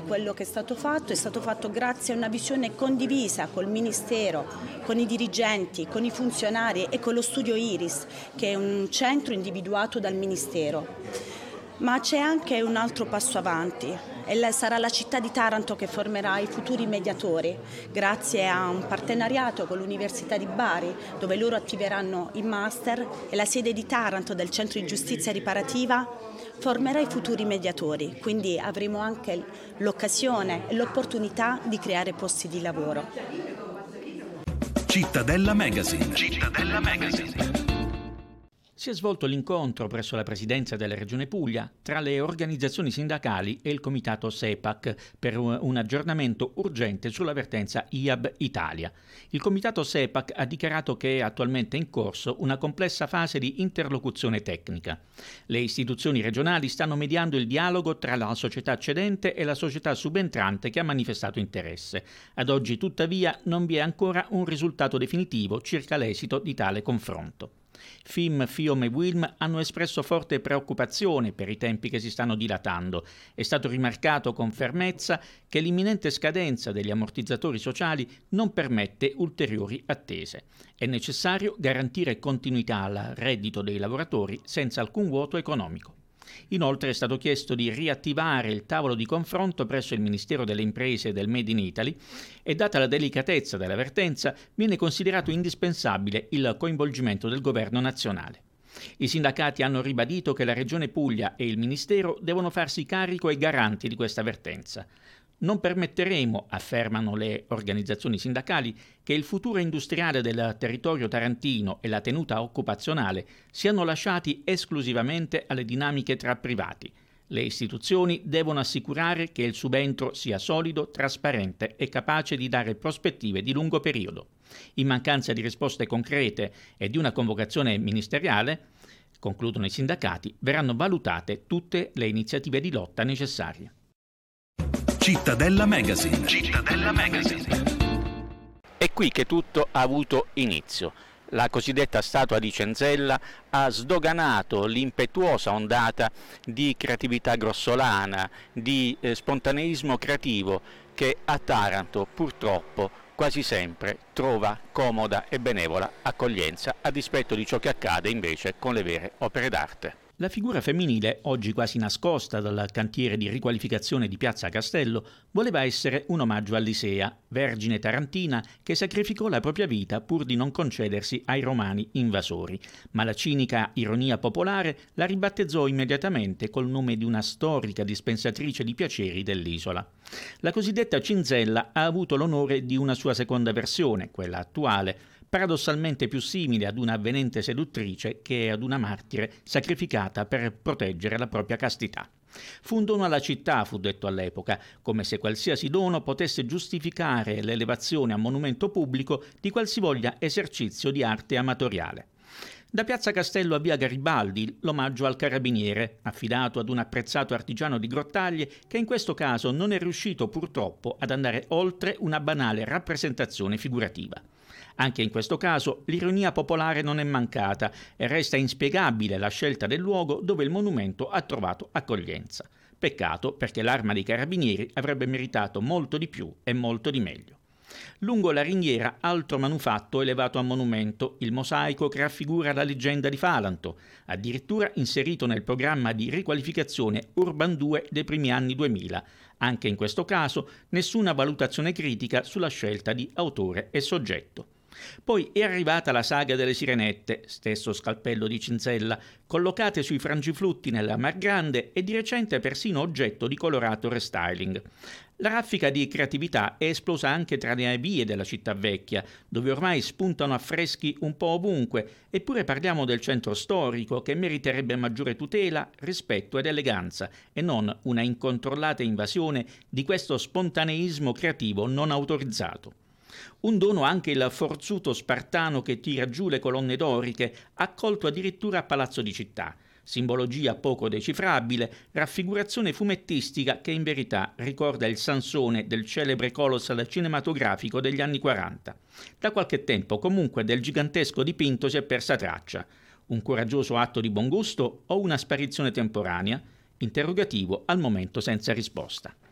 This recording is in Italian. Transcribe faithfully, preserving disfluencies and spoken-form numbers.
quello che è stato fatto è stato fatto grazie a una visione condivisa col Ministero, con i dirigenti, con i funzionari e con lo studio Iris, che è un centro individuato dal Ministero. Ma c'è anche un altro passo avanti e sarà la città di Taranto che formerà i futuri mediatori grazie a un partenariato con l'Università di Bari, dove loro attiveranno il master, e la sede di Taranto del Centro di Giustizia Riparativa formerà i futuri mediatori, quindi avremo anche l'occasione e l'opportunità di creare posti di lavoro. Cittadella Magazine. Cittadella Magazine. Si è svolto l'incontro presso la Presidenza della Regione Puglia tra le organizzazioni sindacali e il Comitato SEPAC per un aggiornamento urgente sulla vertenza I A B Italia. Il Comitato SEPAC ha dichiarato che è attualmente in corso una complessa fase di interlocuzione tecnica. Le istituzioni regionali stanno mediando il dialogo tra la società cedente e la società subentrante che ha manifestato interesse. Ad oggi, tuttavia, non vi è ancora un risultato definitivo circa l'esito di tale confronto. F I M, FIOM e WILM hanno espresso forte preoccupazione per i tempi che si stanno dilatando. È stato rimarcato con fermezza che l'imminente scadenza degli ammortizzatori sociali non permette ulteriori attese. È necessario garantire continuità al reddito dei lavoratori senza alcun vuoto economico. Inoltre è stato chiesto di riattivare il tavolo di confronto presso il Ministero delle Imprese e del Made in Italy e, data la delicatezza della vertenza, viene considerato indispensabile il coinvolgimento del governo nazionale. I sindacati hanno ribadito che la Regione Puglia e il Ministero devono farsi carico e garanti di questa vertenza. Non permetteremo, affermano le organizzazioni sindacali, che il futuro industriale del territorio tarantino e la tenuta occupazionale siano lasciati esclusivamente alle dinamiche tra privati. Le istituzioni devono assicurare che il subentro sia solido, trasparente e capace di dare prospettive di lungo periodo. In mancanza di risposte concrete e di una convocazione ministeriale, concludono i sindacati, verranno valutate tutte le iniziative di lotta necessarie. Cittadella Magazine. Cittadella Magazine. È qui che tutto ha avuto inizio. La cosiddetta statua di Cenzella ha sdoganato l'impetuosa ondata di creatività grossolana, di eh, spontaneismo creativo che a Taranto purtroppo quasi sempre trova comoda e benevola accoglienza, a dispetto di ciò che accade invece con le vere opere d'arte. La figura femminile, oggi quasi nascosta dal cantiere di riqualificazione di Piazza Castello, voleva essere un omaggio all'Isea, vergine tarantina che sacrificò la propria vita pur di non concedersi ai romani invasori. Ma la cinica ironia popolare la ribattezzò immediatamente col nome di una storica dispensatrice di piaceri dell'isola. La cosiddetta Cinzella ha avuto l'onore di una sua seconda versione, quella attuale, paradossalmente più simile ad una avvenente seduttrice che ad una martire sacrificata per proteggere la propria castità. Fu un dono alla città, fu detto all'epoca, come se qualsiasi dono potesse giustificare l'elevazione a monumento pubblico di qualsivoglia esercizio di arte amatoriale. Da Piazza Castello a Via Garibaldi l'omaggio al carabiniere, affidato ad un apprezzato artigiano di grottaglie che in questo caso non è riuscito purtroppo ad andare oltre una banale rappresentazione figurativa. Anche in questo caso l'ironia popolare non è mancata e resta inspiegabile la scelta del luogo dove il monumento ha trovato accoglienza. Peccato, perché l'Arma dei Carabinieri avrebbe meritato molto di più e molto di meglio. Lungo la ringhiera, altro manufatto elevato a monumento, il mosaico che raffigura la leggenda di Falanto, addirittura inserito nel programma di riqualificazione Urban due dei primi anni duemila. Anche in questo caso nessuna valutazione critica sulla scelta di autore e soggetto. Poi è arrivata la saga delle sirenette, stesso scalpello di Cinzella, collocate sui frangiflutti nella Mar Grande e di recente persino oggetto di colorato restyling. La raffica di creatività è esplosa anche tra le vie della città vecchia, dove ormai spuntano affreschi un po' ovunque, eppure parliamo del centro storico che meriterebbe maggiore tutela, rispetto ed eleganza, e non una incontrollata invasione di questo spontaneismo creativo non autorizzato. Un dono anche il forzuto spartano che tira giù le colonne doriche, accolto addirittura a Palazzo di Città. Simbologia poco decifrabile, raffigurazione fumettistica che in verità ricorda il Sansone del celebre colossal cinematografico degli anni quaranta. Da qualche tempo comunque del gigantesco dipinto si è persa traccia. Un coraggioso atto di buon gusto o una sparizione temporanea? Interrogativo al momento senza risposta.